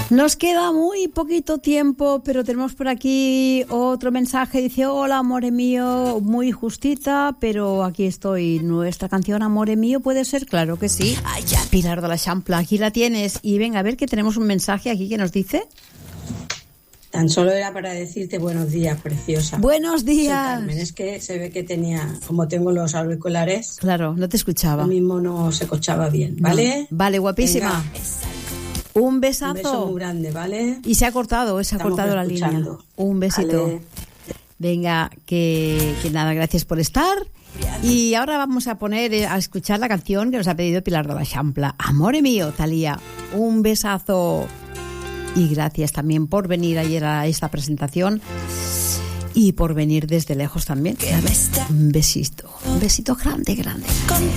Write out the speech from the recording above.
Nos queda muy poquito tiempo, pero tenemos por aquí otro mensaje. Dice: hola, amore mío, muy justita, pero aquí estoy. Nuestra canción Amore mío, ¿puede ser? Claro que sí. Pilar de la Champla, aquí la tienes. Y venga, a ver que tenemos un mensaje aquí que nos dice. Tan solo era para decirte buenos días, preciosa. Buenos días. Soy Carmen, es que se ve que tenía, como tengo los auriculares. Claro, no te escuchaba. Lo mismo no se escuchaba bien, ¿vale? No. Vale, guapísima. Venga. Un besazo. Un beso muy grande, ¿vale? Y se ha cortado la línea. Un besito. Vale. Venga, que nada, gracias por estar. Y ahora vamos a escuchar la canción que nos ha pedido Pilar de la Champla. Amore mío, Thalía. Un besazo. Y gracias también por venir ayer a esta presentación. Y por venir desde lejos también. Un besito grande.